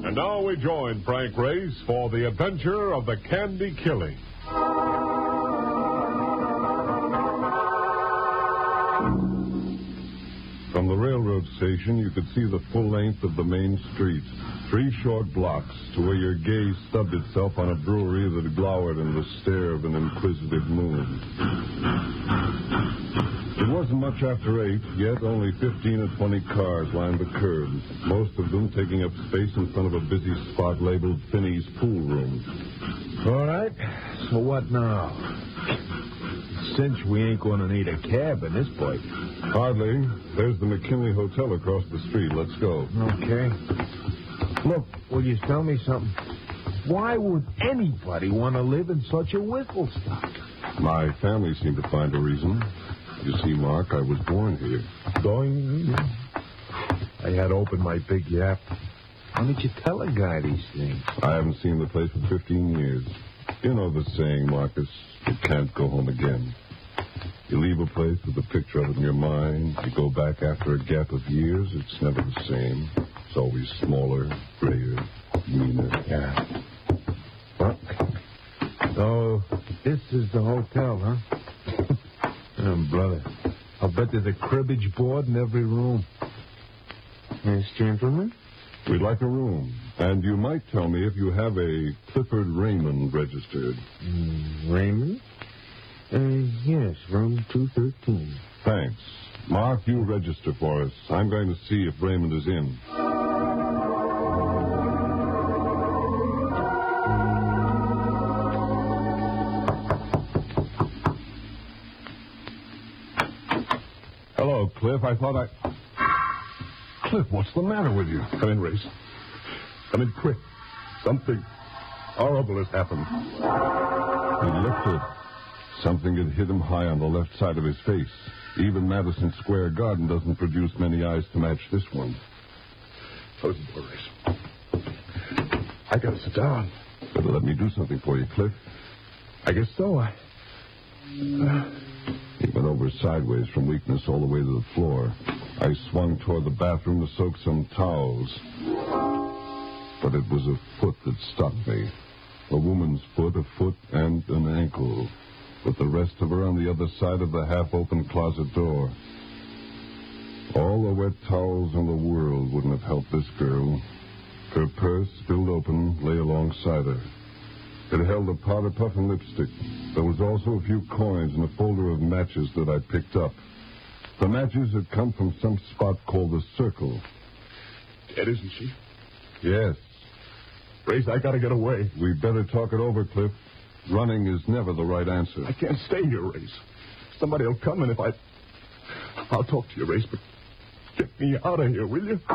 And now we join Frank Race for the adventure of the Candy Killing. From the railroad station, you could see the full length of the main street. 3 short blocks to where your gaze stubbed itself on a brewery that glowered in the stare of an inquisitive moon. It wasn't much after 8, yet only 15 or 20 cars lined the curbs, most of them taking up space in front of a busy spot labeled Finney's Pool Room. All right, so what now? Since we ain't going to need a cab in this place. Hardly. There's the McKinley Hotel across the street. Let's go. Okay. Look, will you tell me something? Why would anybody want to live in such a whistle stop? My family seemed to find a reason. You see, Mark, I was born here. I had to open my big yap. Why didn't you tell a guy these things? I haven't seen the place for 15 years. You know the saying, Marcus, you can't go home again. You leave a place with a picture of it in your mind. You go back after a gap of years, it's never the same. It's always smaller, grayer, meaner. Yeah. Well, so this is the hotel, huh? Brother, I'll bet there's a cribbage board in every room. Yes, gentlemen? We'd like a room. And you might tell me if you have a Clifford Raymond registered. Raymond? Yes, room 213. Thanks. Mark, you register for us. I'm going to see if Raymond is in. Hello, Cliff. I thought Cliff, what's the matter with you? Come in, Race. Come in quick. Something horrible has happened. He lifted. Something had hit him high on the left side of his face. Even Madison Square Garden doesn't produce many eyes to match this one. Close the door, Race. I gotta sit down. Better let me do something for you, Cliff. I guess so. He went over sideways from weakness all the way to the floor. I swung toward the bathroom to soak some towels. But it was a foot that stopped me. A woman's foot, a foot, and an ankle. With the rest of her on the other side of the half-open closet door. All the wet towels in the world wouldn't have helped this girl. Her purse, spilled open, lay alongside her. It held a powder puff and lipstick. There was also a few coins and a folder of matches that I picked up. The matches had come from some spot called the Circle. Dead, isn't she? Yes. Race, I gotta get away. We better talk it over, Cliff. Running is never the right answer. I can't stay here, Race. Somebody will come, and I'll talk to you, Race, but get me out of here, will you?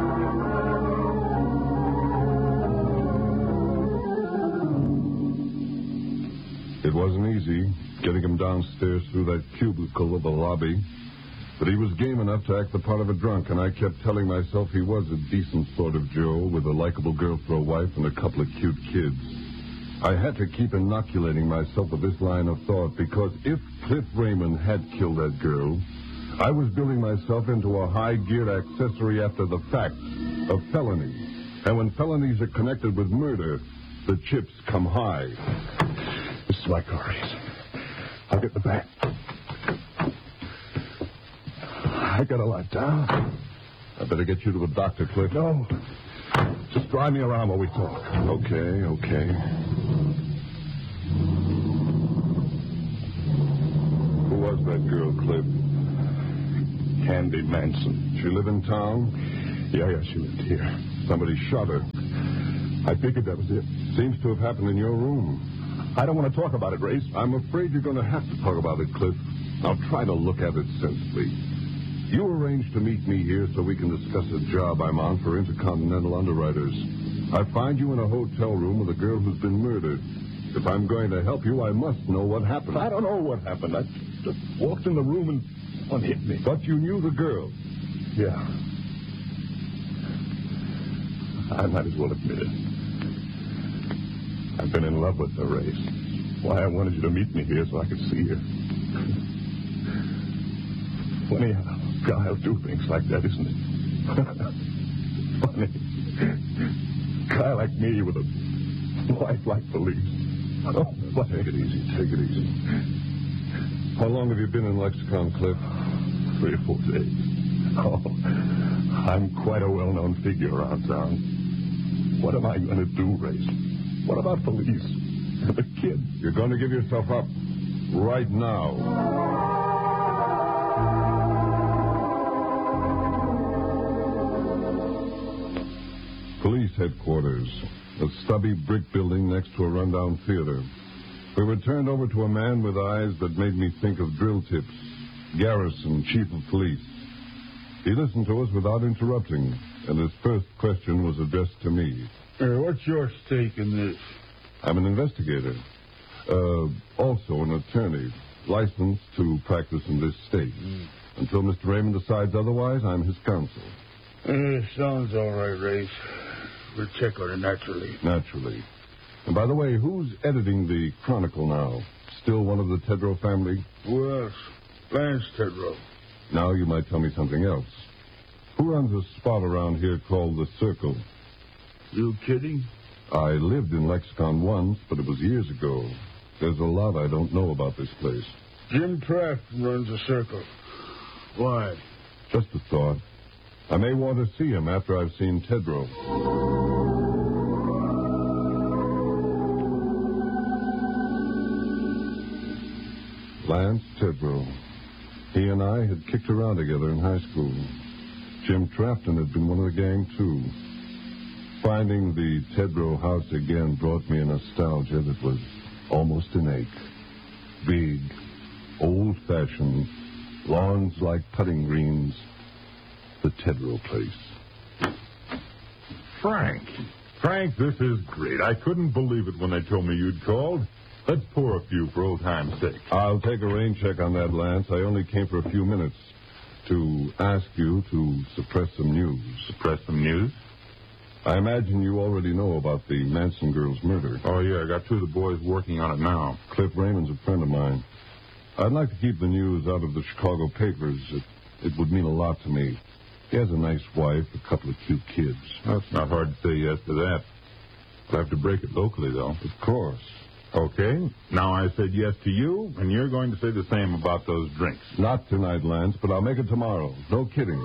It wasn't easy, getting him downstairs through that cubicle of the lobby. But he was game enough to act the part of a drunk, and I kept telling myself he was a decent sort of Joe with a likable girl for a wife and a couple of cute kids. I had to keep inoculating myself with this line of thought, because if Cliff Raymond had killed that girl, I was building myself into a high-geared accessory after the fact, a felony. And when felonies are connected with murder, the chips come high. This is my car, Race. I'll get the back. I gotta lie down. I better get you to the doctor, Cliff. No. Just drive me around while we talk. Okay. Who was that girl, Cliff? Candy Manson. She live in town? Yeah, she lived here. Somebody shot her. I figured that was it. Seems to have happened in your room. I don't want to talk about it, Race. I'm afraid you're going to have to talk about it, Cliff. Now try to look at it sensibly. You arranged to meet me here so we can discuss a job I'm on for Intercontinental Underwriters. I find you in a hotel room with a girl who's been murdered. If I'm going to help you, I must know what happened. I don't know what happened. I just walked in the room and one hit me. But you knew the girl. Yeah. I might as well admit it. I've been in love with her, Race. Why I wanted you to meet me here so I could see her. Funny how a guy will do things like that, isn't it? Funny. guy like me with a life like Felice. Oh, Take it easy. Take it easy. How long have you been in Lexicon, Cliff? 3 or 4 days. Oh, I'm quite a well-known figure around town. What am I going to do, Race? What about Felice? The kid? You're going to give yourself up right now. Police headquarters, a stubby brick building next to a rundown theater. We were turned over to a man with eyes that made me think of drill tips, Garrison, chief of police. He listened to us without interrupting, and his first question was addressed to me. What's your stake in this? I'm an investigator, also an attorney, licensed to practice in this state. Until Mr. Raymond decides otherwise, I'm his counsel. Sounds all right, Race. We'll check on it naturally. Naturally. And by the way, who's editing the Chronicle now? Still one of the Tedrow family? Who else? Lance Tedrow. Now you might tell me something else. Who runs a spot around here called The Circle? You kidding? I lived in Lexicon once, but it was years ago. There's a lot I don't know about this place. Jim Traft runs the Circle. Why? Just a thought. I may want to see him after I've seen Tedrow. Lance Tedrow. He and I had kicked around together in high school. Jim Trafton had been one of the gang, too. Finding the Tedrow house again brought me a nostalgia that was almost innate. Big, old-fashioned, lawns like putting greens. The Tedrow place. Frank, this is great. I couldn't believe it when they told me you'd called. Let's pour a few for old time's sake. I'll take a rain check on that, Lance. I only came for a few minutes to ask you to suppress some news. Suppress some news? I imagine you already know about the Manson girl's murder. Oh, yeah, I got 2 of the boys working on it now. Cliff Raymond's a friend of mine. I'd like to keep the news out of the Chicago papers. It would mean a lot to me. He has a nice wife, a couple of cute kids. Well, it's not hard to say yes to that. I'll have to break it locally, though. Of course. Okay. Now I said yes to you, and you're going to say the same about those drinks. Not tonight, Lance, but I'll make it tomorrow. No kidding.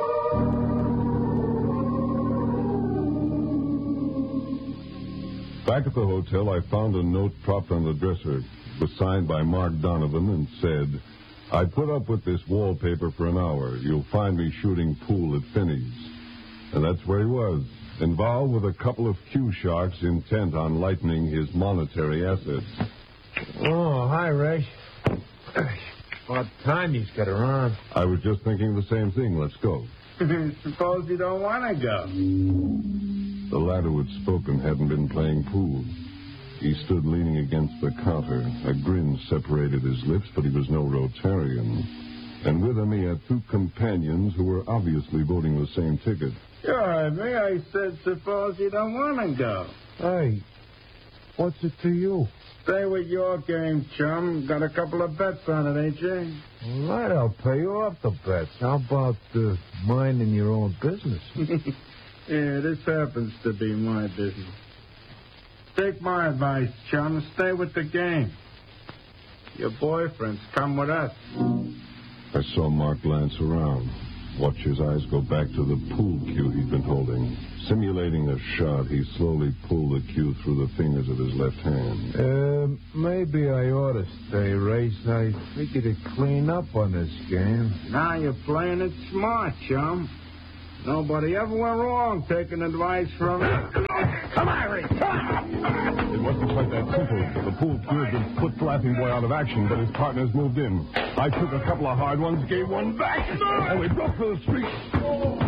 Back at the hotel, I found a note propped on the dresser. It was signed by Mark Donovan and said, I put up with this wallpaper for an hour. You'll find me shooting pool at Finney's. And that's where he was, involved with a couple of Q sharks intent on lightening his monetary assets. Oh, hi, Ray. About time he's got around. I was just thinking the same thing. Let's go. Suppose you don't want to go. The lad who had spoken hadn't been playing pool. He stood leaning against the counter. A grin separated his lips, but he was no Rotarian. And with him he had 2 companions who were obviously voting the same ticket. You heard me. I said, suppose you don't want to go. Hey, what's it to you? Stay with your game, chum. Got a couple of bets on it, ain't you? All right, I'll pay you off the bets. How about minding your own business? Yeah, this happens to be my business. Take my advice, chum. Stay with the game. Your boyfriend's come with us. I saw Mark glance around, watch his eyes go back to the pool cue he'd been holding. Simulating a shot, he slowly pulled the cue through the fingers of his left hand. Maybe I ought to stay, Race. I figured to clean up on this game. Now you're playing it smart, chum. Nobody ever went wrong taking advice from me. Come on, Ray. Come on. It wasn't quite that simple. The pool cue had been put Flapping Boy out of action, but his partners moved in. I took a couple of hard ones, gave one back, and we broke through the street.